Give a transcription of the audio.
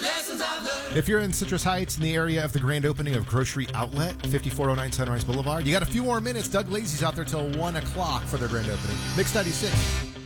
If you're in Citrus Heights in the area of the grand opening of Grocery Outlet, 5409 Sunrise Boulevard, you got a few more minutes. Doug Lazy's out there till 1 o'clock for their grand opening. Mix 96.